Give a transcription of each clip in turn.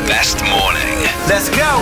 best morning. Let's go!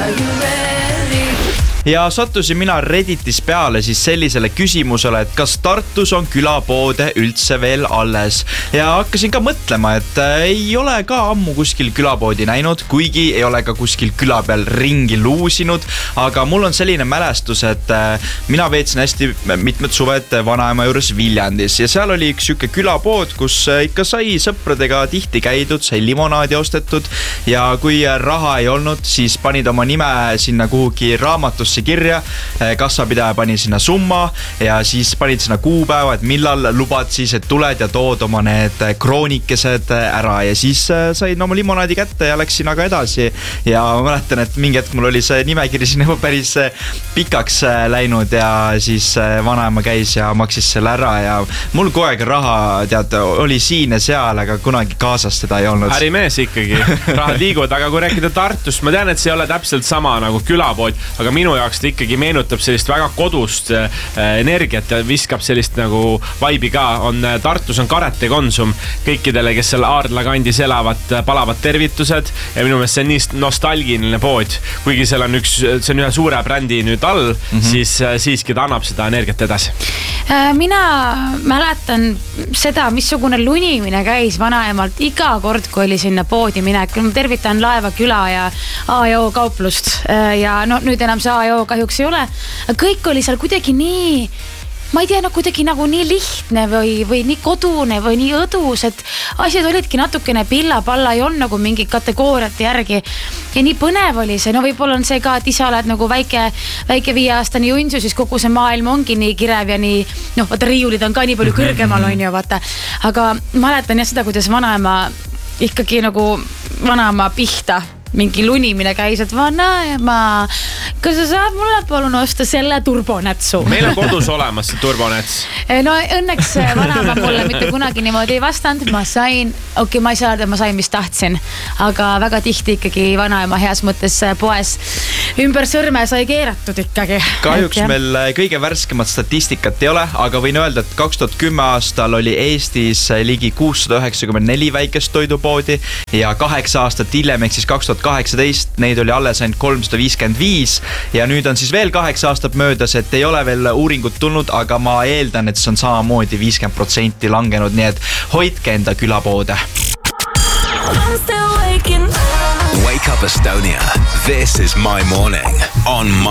Ja sattusin mina Redditis peale siis sellisele küsimusele, et kas Tartus on külapoode üldse veel alles. Ja hakkasin ka mõtlema, et ei ole ka ammu kuskil külapoodi näinud, kuigi ei ole ka kuskil küla peal ringi luusinud. Aga mul on selline mälestus, et mina veetsin hästi mitmed suved vanaema juures Viljandis. Ja seal oli üks siuke külapood, kus ikka sai sõpradega tihti käidud, sai limonaadi ostetud. Ja kui raha ei olnud, siis panid oma nime sinna kuhugi raamatusse kirja, kassapidaja pani sinna summa ja siis panid sinna kuupäeva, et millal lubad siis, et tuled ja tood oma need kroonikesed ära ja siis sain oma limonaadi kätte ja läksin aga edasi. Ja ma mäletan, et mingi hetk mul oli see nimekiri sinna juba päris pikaks läinud ja siis vanaema käis ja maksis selle ära ja mul kogu aeg raha, tead, oli siin ja seal, aga kunagi kaasas teda ei olnud. Ärimees ikkagi, rahad liiguvad, aga kui rääkida Tartust, ma tean, et see ei ole täpselt sama nagu külapood, aga minu jaoks ta ikkagi meenutab sellist väga kodust energiat ja viskab sellist nagu vaibi ka. Tartus on Karate Konsum, kõikidele, kes seal Aardla kandis elavad, palavad tervitused ja minu meelest see on nii nostalgiline pood, kuigi seal on see on ühe suure brändi nüüd all, siis siiski ta annab seda energiat edasi. Mina mäletan seda, missugune lunimine käis vanaemalt iga kord, kui oli sinna poodi minek. Tervitan Laeva küla ja A&O kauplust ja no nüüd enam see A&O kahjuks ei ole. Kõik oli seal kuidagi nii, ma ei tea, kuidagi nagu nii lihtne või nii kodune või nii õdus, et asjad olidki natukene pilla-palla, ei on nagu mingi kategooriate järgi. Ja nii põnev oli see, no võib-olla on see ka, et isa oled nagu väike 5-aastane junsu, siis kogu see maailm ongi nii kirev ja nii, vaata riiulid on ka nii palju kõrgemal, on ju, vaata. Aga mäletan jah seda, kuidas vanaema ikkagi nagu vanaema pihta mingi lunimine käis, et vanaema, kas sa saad mulle palun osta selle turbonätsu? Meil on kodus olemas see turbonäts. No õnneks vanaema mulle mitte kunagi niimoodi ei vastanud. Ma sain, ma ei saa öelda, ma sain, mis tahtsin. Aga väga tihti ikkagi vanaema heas mõttes poes ümber sõrme sai keeratud ikkagi. Kahjuks meil kõige värskemat statistikat ei ole, aga võin öelda, et 2010 aastal oli Eestis ligi 694 väikest toidupoodi ja 8 aastat hiljem, ehk siis 2018, neid oli alles ainult 355 ja nüüd on siis veel 8 aastat möödas, et ei ole veel uuringut tulnud, aga ma eeldan, et see on samamoodi 50% langenud, nii et hoidke enda külapoode. Wake up Estonia. This is My Morning on My